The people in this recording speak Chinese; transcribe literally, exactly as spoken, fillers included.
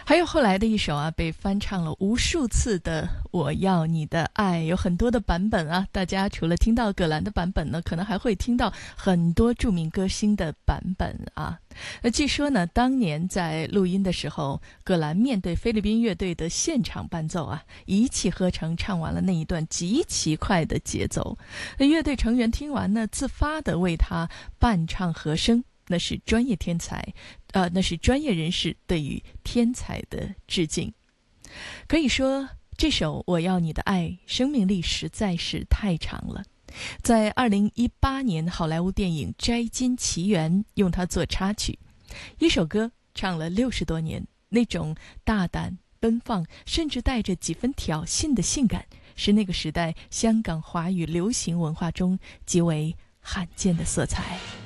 还有后来的一首啊，被翻唱了无数次的《我要你的爱》，有很多的版本啊。大家除了听到葛兰的版本呢，可能还会听到很多著名歌星的版本啊。那据说呢，当年在录音的时候，葛兰面对菲律宾乐队的现场伴奏啊，一气呵成唱完了那一段极其快的节奏。那乐队成员听完呢，自发地为他伴唱和声。那是专业天才，呃，那是专业人士对于天才的致敬。可以说，这首《我要你的爱》生命力实在是太长了。在二零一八年好莱坞电影《摘金奇缘》用它做插曲，一首歌唱了六十多年，那种大胆、奔放，甚至带着几分挑衅的性感，是那个时代香港华语流行文化中极为罕见的色彩。